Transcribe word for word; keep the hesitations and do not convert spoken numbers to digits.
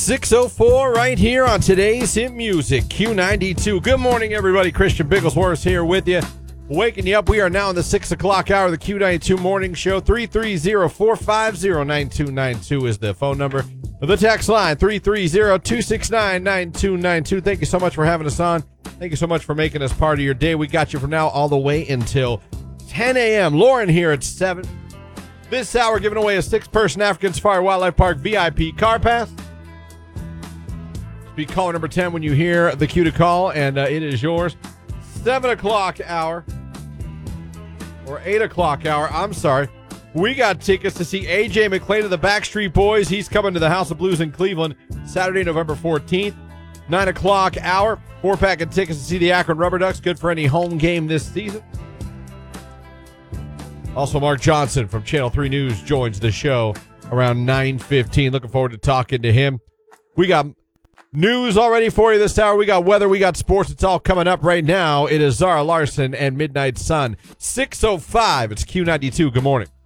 six oh four right here on today's Hit Music, Q ninety-two. Good morning, everybody. Christian Bigglesworth here with you. Waking you up. We are now in the six o'clock hour of the Q ninety-two Morning Show. three three zero, four five zero, nine two nine two is the phone number. The text line, three three zero, two six nine, nine two nine two. Thank you so much for having us on. Thank you so much for making us part of your day. We got you from now all the way until ten a.m. Lauren here at seven. This hour, giving away a six-person African Safari Wildlife Park V I P car pass. Be caller number ten when you hear the cue to call, and uh, it is yours. seven o'clock hour, or eight o'clock hour, I'm sorry. We got tickets to see A J McClain of the Backstreet Boys. He's coming to the House of Blues in Cleveland Saturday, November fourteenth. nine o'clock hour, four-pack of tickets to see the Akron Rubber Ducks. Good for any home game this season. Also, Mark Johnson from Channel three News joins the show around nine fifteen. Looking forward to talking to him. We got news already for you this hour. We got weather. We got sports. It's all coming up right now. It is Zara Larson and Midnight Sun. six oh five. It's Q ninety-two. Good morning.